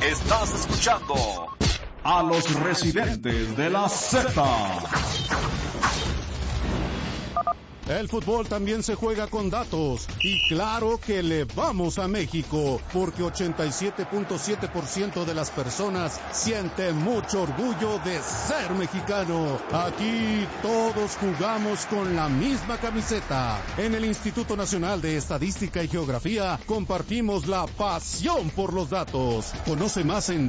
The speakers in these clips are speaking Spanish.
Estás escuchando a los residentes de la Z. El fútbol también se juega con datos, y claro que le vamos a México, porque 87.7% de las personas sienten mucho orgullo de ser mexicano. Aquí todos jugamos con la misma camiseta. En el Instituto Nacional de Estadística y Geografía compartimos la pasión por los datos. Conoce más en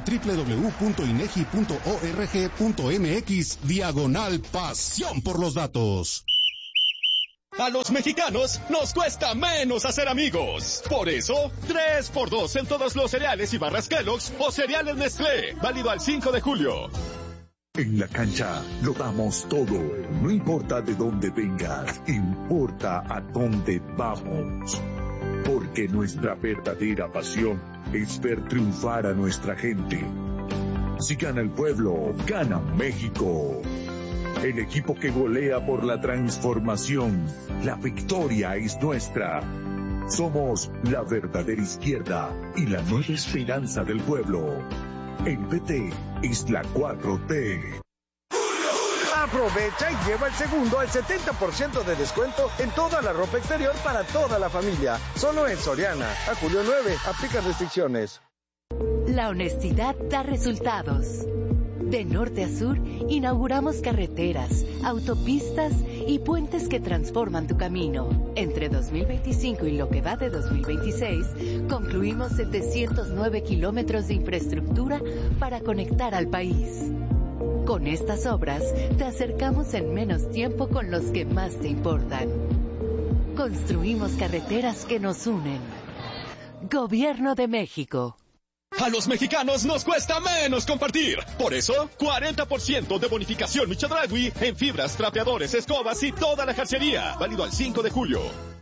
www.inegi.org.mx/pasión por los datos. A los mexicanos nos cuesta menos hacer amigos. Por eso, 3x2 en todos los cereales y barras Kellogg's o cereales Nestlé. Válido al 5 de julio. En la cancha lo damos todo. No importa de dónde vengas, importa a dónde vamos. Porque nuestra verdadera pasión es ver triunfar a nuestra gente. Si gana el pueblo, gana México. El equipo que golea por la transformación. La victoria es nuestra. Somos la verdadera izquierda y la nueva esperanza del pueblo. El PT es la 4T. Aprovecha y lleva el segundo al 70% de descuento en toda la ropa exterior para toda la familia. Solo en Soriana. A julio 9. Aplica restricciones. La honestidad da resultados. De norte a sur, inauguramos carreteras, autopistas y puentes que transforman tu camino. Entre 2025 y lo que va de 2026, concluimos 709 kilómetros de infraestructura para conectar al país. Con estas obras, te acercamos en menos tiempo con los que más te importan. Construimos carreteras que nos unen. Gobierno de México. A los mexicanos nos cuesta menos compartir. Por eso, 40% de bonificación Michadragui en fibras, trapeadores, escobas y toda la jarcería. Válido al 5 de julio.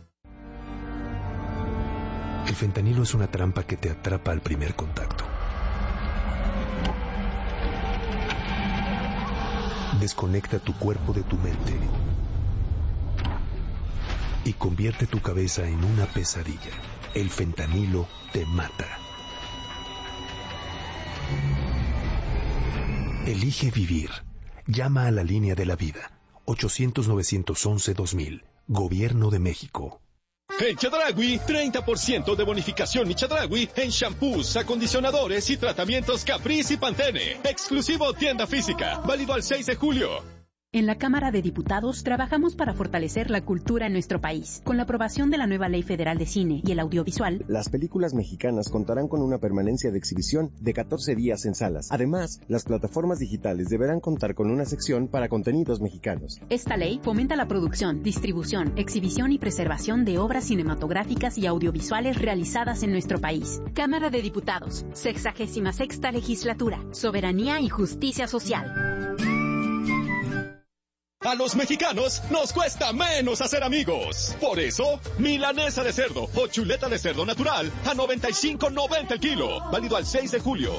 El fentanilo es una trampa que te atrapa al primer contacto. Desconecta tu cuerpo de tu mente y convierte tu cabeza en una pesadilla. El fentanilo te mata. Elige vivir. Llama a la línea de la vida. 800-911-2000. Gobierno de México. En Chedragui, 30% de bonificación Michadragui en shampoos, acondicionadores y tratamientos Caprice y Pantene. Exclusivo tienda física. Válido al 6 de julio. En la Cámara de Diputados trabajamos para fortalecer la cultura en nuestro país. Con la aprobación de la nueva Ley Federal de Cine y el Audiovisual, las películas mexicanas contarán con una permanencia de exhibición de 14 días en salas. Además, las plataformas digitales deberán contar con una sección para contenidos mexicanos. Esta ley fomenta la producción, distribución, exhibición y preservación de obras cinematográficas y audiovisuales realizadas en nuestro país. Cámara de Diputados, 66ª Legislatura, Soberanía y Justicia Social. A los mexicanos nos cuesta menos hacer amigos. Por eso, milanesa de cerdo o chuleta de cerdo natural a $95.90 el kilo. Válido al 6 de julio.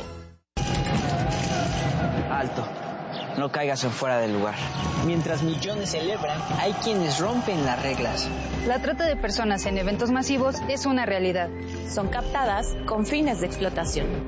Alto. No caigas en fuera del lugar. Mientras millones celebran, hay quienes rompen las reglas. La trata de personas en eventos masivos es una realidad. Son captadas con fines de explotación.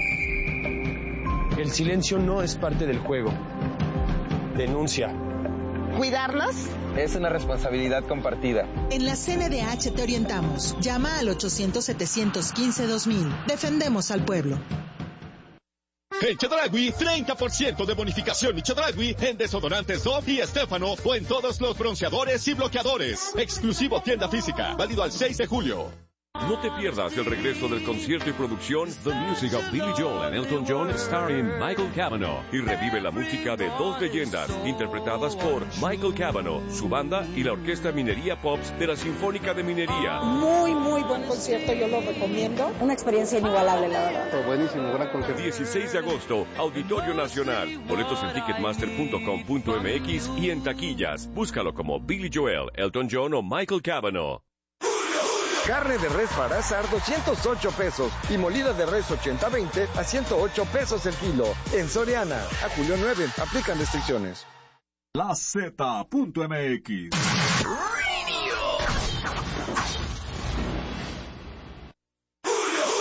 El silencio no es parte del juego. Denuncia. ¿Cuidarlos? Es una responsabilidad compartida. En la CNDH te orientamos. Llama al 800-715-2000. Defendemos al pueblo. En Chedragui, 30% de bonificación Michadragui en desodorantes Dove y Estefano o en todos los bronceadores y bloqueadores. Exclusivo tienda física. Válido al 6 de julio. No te pierdas el regreso del concierto y producción The Music of Billy Joel and Elton John starring Michael Cavanaugh y revive la música de dos leyendas interpretadas por Michael Cavanaugh, su banda y la Orquesta Minería Pops de la Sinfónica de Minería. Muy buen concierto, yo lo recomiendo. Una experiencia inigualable, la verdad. Fue buenísimo, gran concierto. 16 de agosto, Auditorio Nacional. Boletos en ticketmaster.com.mx y en taquillas. Búscalo como Billy Joel, Elton John o Michael Cavanaugh. Carne de res para asar 208 pesos y molida de res 80-20 a 108 pesos el kilo. En Soriana, a julio 9, aplican restricciones. La Z.mx.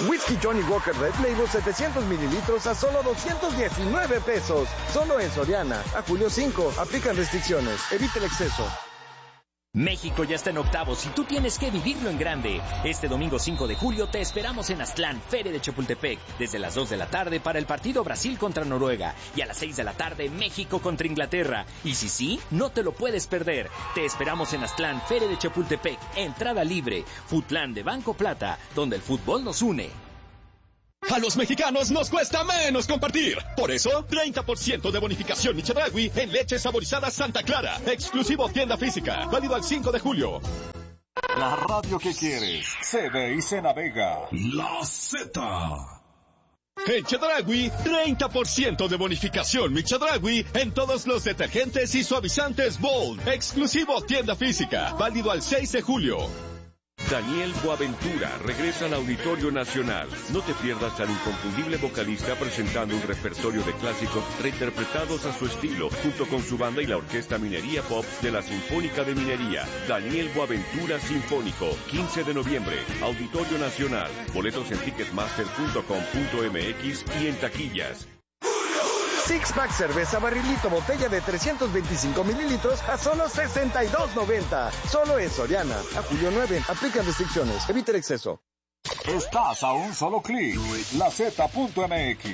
Whisky Johnny Walker Red Label 700 mililitros a solo 219 pesos. Solo en Soriana. A julio 5. Aplican restricciones. Evite el exceso. México ya está en octavos y tú tienes que vivirlo en grande. Este domingo 5 de julio te esperamos en Aztlán, Feria de Chapultepec, desde las 2 de la tarde para el partido Brasil contra Noruega y a las 6 de la tarde México contra Inglaterra. Y si sí, no te lo puedes perder. Te esperamos en Aztlán, Feria de Chapultepec, entrada libre, Futlán de Banco Plata, donde el fútbol nos une. A los mexicanos nos cuesta menos compartir. Por eso, 30% de bonificación Chedraui en leche saborizada Santa Clara. Exclusivo tienda física. Válido al 5 de julio. La radio que quieres se ve y se navega. La Z. En Chedraui, 30% de bonificación Chedraui en todos los detergentes y suavizantes Bold. Exclusivo tienda física. Válido al 6 de julio. Daniel Boaventura regresa al Auditorio Nacional. No te pierdas al inconfundible vocalista presentando un repertorio de clásicos reinterpretados a su estilo, junto con su banda y la Orquesta Minería Pop de la Sinfónica de Minería. Daniel Boaventura Sinfónico, 15 de noviembre, Auditorio Nacional. Boletos en ticketmaster.com.mx y en taquillas. Six Pack cerveza barrilito botella de 325 mililitros a solo $62.90. Solo en Soriana. A julio 9. Aplican restricciones. Evite el exceso. Estás a un solo clic. LaZ.mx.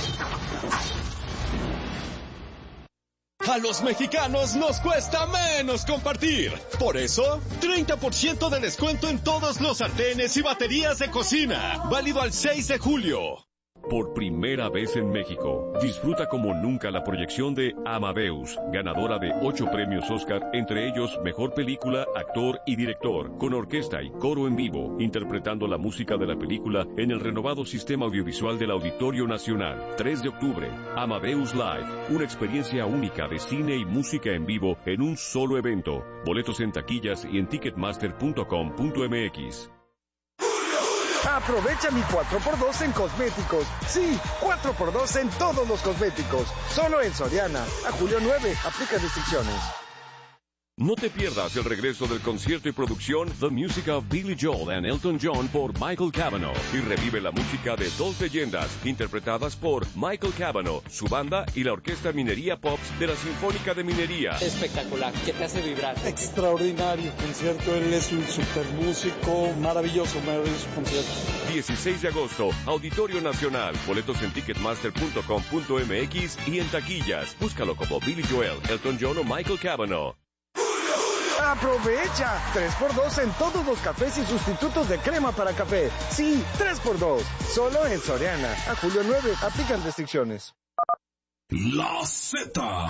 A los mexicanos nos cuesta menos compartir. Por eso, 30% de descuento en todos los sartenes y baterías de cocina. Válido al 6 de julio. Por primera vez en México, disfruta como nunca la proyección de Amadeus, ganadora de 8 premios Oscar, entre ellos Mejor Película, Actor y Director, con orquesta y coro en vivo, interpretando la música de la película en el renovado sistema audiovisual del Auditorio Nacional. 3 de octubre, Amadeus Live, una experiencia única de cine y música en vivo en un solo evento. Boletos en taquillas y en ticketmaster.com.mx. Aprovecha mi 4x2 en cosméticos. Sí, 4x2 en todos los cosméticos. Solo en Soriana. A julio 9. Aplica restricciones. No te pierdas el regreso del concierto y producción The Music of Billy Joel and Elton John por Michael Cavanaugh y revive la música de dos leyendas interpretadas por Michael Cavanaugh, su banda y la Orquesta Minería Pops de la Sinfónica de Minería. Espectacular, ¿qué te hace vibrar? Extraordinario concierto, él es un super músico, maravilloso concierto. 16 de agosto, Auditorio Nacional, boletos en ticketmaster.com.mx y en taquillas. Búscalo como Billy Joel, Elton John o Michael Cavanaugh. ¡Aprovecha! 3x2 en todos los cafés y sustitutos de crema para café. Sí, 3x2. Solo en Soriana. A julio 9. Aplican restricciones. La Z.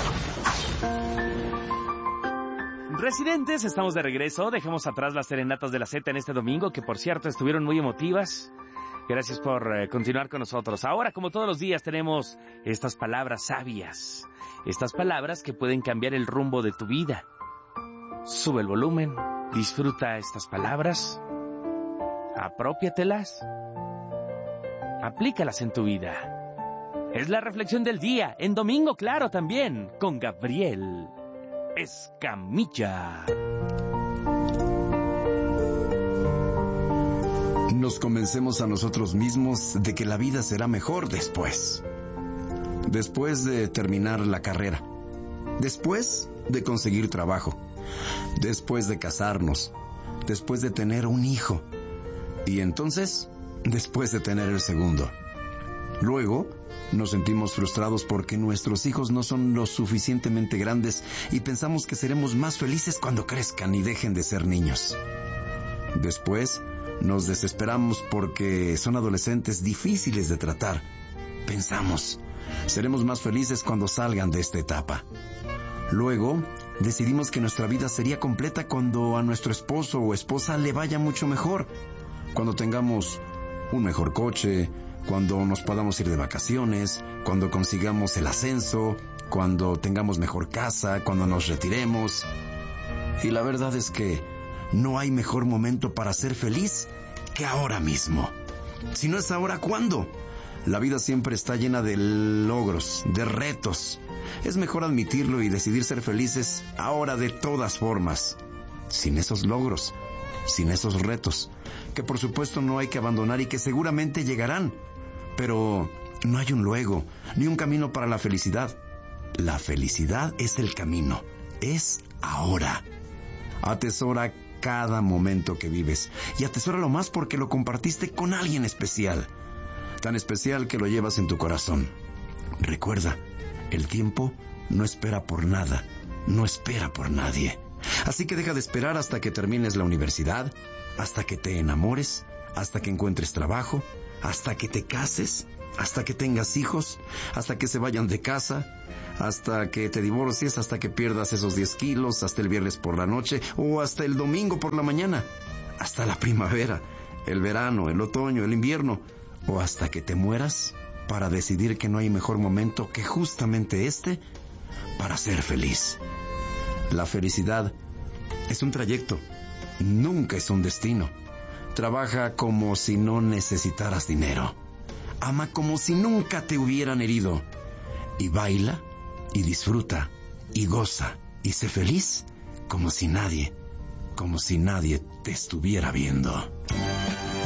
Residentes, estamos de regreso. Dejemos atrás las serenatas de la Z en este domingo, que por cierto estuvieron muy emotivas. Gracias por continuar con nosotros. Ahora, como todos los días, tenemos estas palabras sabias. Estas palabras que pueden cambiar el rumbo de tu vida. Sube el volumen, disfruta estas palabras, apropiatelas, aplícalas en tu vida. Es la reflexión del día, en domingo, claro, también, con Gabriel Escamilla. Nos convencemos a nosotros mismos de que la vida será mejor después de terminar la carrera, después de conseguir trabajo, después de casarnos, después de tener un hijo y entonces después de tener el segundo. Luego nos sentimos frustrados porque nuestros hijos no son lo suficientemente grandes y pensamos que seremos más felices cuando crezcan y dejen de ser niños. Después nos desesperamos porque son adolescentes difíciles de tratar. Pensamos, seremos más felices cuando salgan de esta etapa. Luego decidimos que nuestra vida sería completa cuando a nuestro esposo o esposa le vaya mucho mejor, cuando tengamos un mejor coche, cuando nos podamos ir de vacaciones, cuando consigamos el ascenso, cuando tengamos mejor casa, cuando nos retiremos. Y la verdad es que no hay mejor momento para ser feliz que ahora mismo. Si no es ahora, ¿cuándo? La vida siempre está llena de logros, de retos. Es mejor admitirlo y decidir ser felices ahora de todas formas. Sin esos logros, sin esos retos, que por supuesto no hay que abandonar y que seguramente llegarán. Pero no hay un luego, ni un camino para la felicidad. La felicidad es el camino, es ahora. Atesora cada momento que vives y atesóralo más porque lo compartiste con alguien especial, tan especial que lo llevas en tu corazón. Recuerda, el tiempo no espera por nada, no espera por nadie. Así que deja de esperar hasta que termines la universidad, hasta que te enamores, hasta que encuentres trabajo, hasta que te cases, hasta que tengas hijos, hasta que se vayan de casa, hasta que te divorcies, hasta que pierdas esos 10 kilos, hasta el viernes por la noche o hasta el domingo por la mañana, hasta la primavera, el verano, el otoño, el invierno, o hasta que te mueras para decidir que no hay mejor momento que justamente este para ser feliz. La felicidad es un trayecto, nunca es un destino. Trabaja como si no necesitaras dinero. Ama como si nunca te hubieran herido. Y baila, y disfruta, y goza, y sé feliz como si nadie te estuviera viendo.